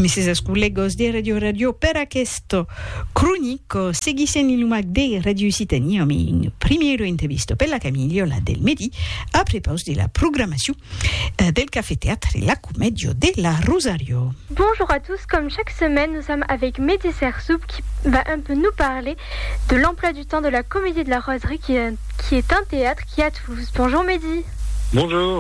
Mrs. Ascollegos de Radio per questo cronico seguissent il lumac de Radio Occitanie in primiero intervista per la Camiliola del Midi a proposito della programmation del Café Théâtre et la Commedio della Rosario. Bonjour à tous, comme chaque semaine, nous sommes avec Mehdi Sersoup qui va un peu nous parler de l'emploi du temps de la Comédie de la Roseraie qui est un théâtre qui est à Toulouse. Bonjour Mehdi. Bonjour.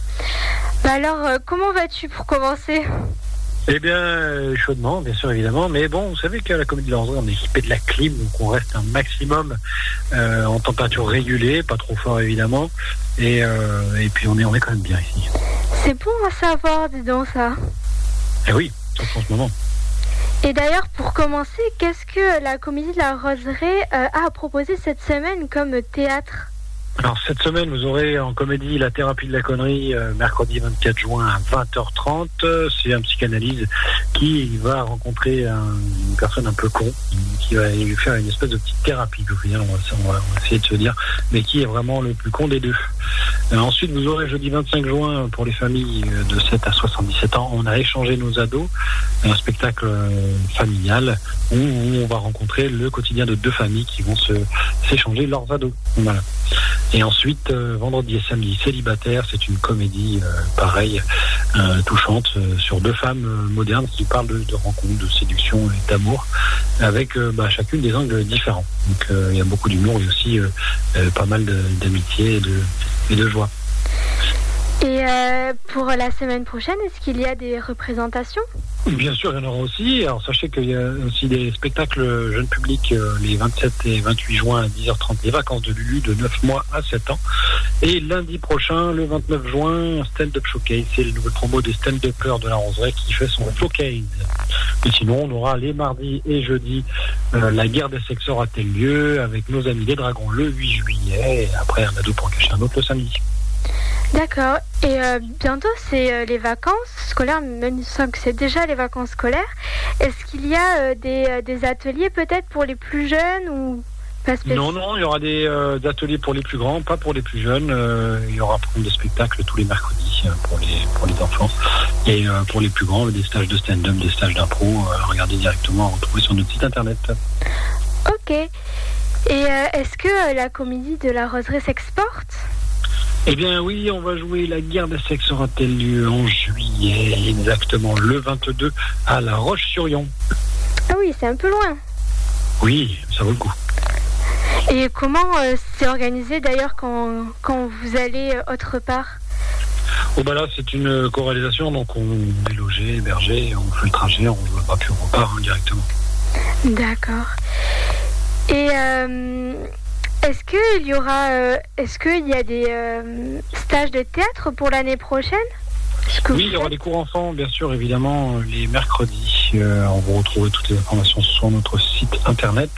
Alors, comment vas-tu pour commencer ? Eh bien, chaudement, bien sûr, évidemment. Mais bon, vous savez qu'à la Comédie de la Roseraie, on est équipé de la clim, donc on reste un maximum en température régulée, pas trop fort évidemment. Et puis on est quand même bien ici. C'est bon à savoir, dis donc ça. Eh oui, surtout en ce moment. Et d'ailleurs, pour commencer, qu'est-ce que la Comédie de la Roseraie a proposé cette semaine comme théâtre ? Alors cette semaine, vous aurez en comédie La thérapie de la connerie, mercredi 24 juin à 20h30. C'est un psychanalyse qui va rencontrer une personne un peu con, qui va lui faire une espèce de petite thérapie, au final, on va essayer de se dire, mais qui est vraiment le plus con des deux. Ensuite, vous aurez jeudi 25 juin, pour les familles de 7 à 77 ans, on a échangé nos ados, un spectacle familial où on va rencontrer le quotidien de deux familles qui vont s'échanger leurs ados. Voilà. Et ensuite, vendredi et samedi, Célibataire, c'est une comédie pareille, touchante, sur deux femmes modernes qui parlent de rencontres, de séduction et d'amour, avec chacune des angles différents. Donc il y a beaucoup d'humour et aussi pas mal d'amitié et de joie. Et pour la semaine prochaine, est-ce qu'il y a des représentations ? Bien sûr, il y en aura aussi. Alors sachez qu'il y a aussi des spectacles jeunes publics les 27 et 28 juin à 10h30, les vacances de Lulu de 9 mois à 7 ans. Et lundi prochain, le 29 juin, stand-up showcase. C'est le nouveau promo des stand-uppers de la Roseraie qui fait son showcase. Et sinon, on aura les mardis et jeudis la guerre des sexes aura-t-elle lieu avec nos amis les Dragons le 8 juillet. Et après, un ado pour en cacher un autre le samedi. D'accord. Et bientôt, c'est les vacances scolaires, même il me semble que c'est déjà les vacances scolaires. Est-ce qu'il y a des ateliers peut-être pour les plus jeunes ou pas spécialement ? Non, il y aura des ateliers pour les plus grands, pas pour les plus jeunes. Il y aura par contre des spectacles tous les mercredis pour les enfants. Et pour les plus grands, des stages de stand-up, des stages d'impro. Regardez directement, retrouvez sur notre site internet. Ok. Et est-ce que la Comédie de la Roseraie s'exporte ? Eh bien oui, on va jouer La guerre des sexes aura-t-elle lieu en juillet, exactement le 22 à La Roche-sur-Yon. Ah oui, c'est un peu loin. Oui, ça vaut le coup. Et comment c'est organisé d'ailleurs quand vous allez autre part ? Oh là, c'est une co-réalisation, donc on est logé, hébergé, on fait le trajet, on ne va pas puis on repart directement. D'accord. Et est-ce qu'il y a des stages de théâtre pour l'année prochaine ? Oui, il y aura des cours enfants, bien sûr, évidemment, les mercredis. On va retrouver toutes les informations sur notre site internet,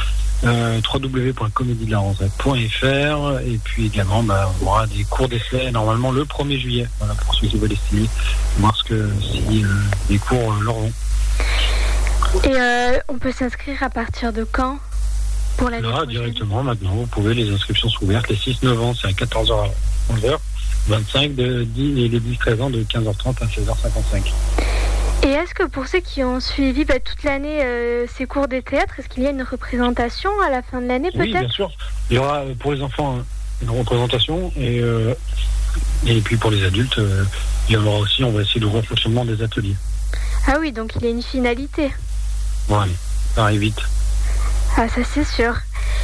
www.comédiedelaRoseraie.fr. Et puis également, on aura des cours d'essai, normalement, le 1er juillet, voilà, pour ceux qui veulent essayer, voir si les cours leur vont. Et on peut s'inscrire à partir de quand ? Pour l'année prochaine. Directement, maintenant, vous pouvez, les inscriptions sont ouvertes. Les 6-9 ans, c'est à 14h à 11h. 25 et les 10-13 ans de 15h30 à 16h55. Et est-ce que pour ceux qui ont suivi toute l'année ces cours de théâtre, est-ce qu'il y a une représentation à la fin de l'année peut-être ? Oui, bien sûr. Il y aura pour les enfants une représentation et puis pour les adultes, il y en aura aussi, on va essayer d'ouvrir le fonctionnement des ateliers. Ah oui, donc il y a une finalité. Bon, allez, ça arrive vite. Ah, ça c'est sûr.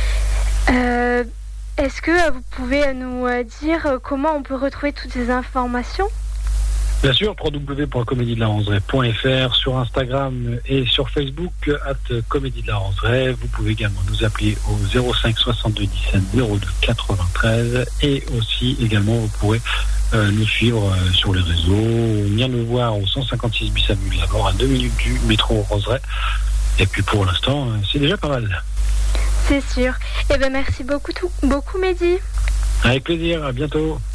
Est-ce que vous pouvez nous dire comment on peut retrouver toutes ces informations ? Bien sûr, www.comédiedelaRoseraie.fr, sur Instagram et sur Facebook, @Comédie de la Roseraie. Vous pouvez également nous appeler au 05 62 17 02 93 et aussi également vous pourrez nous suivre sur les réseaux, venir nous voir au 156 bis avenue de la Mort à 2 minutes du métro Roseraie. Et puis pour l'instant, c'est déjà pas mal. C'est sûr. Eh bien merci beaucoup Mehdi. Avec plaisir, à bientôt.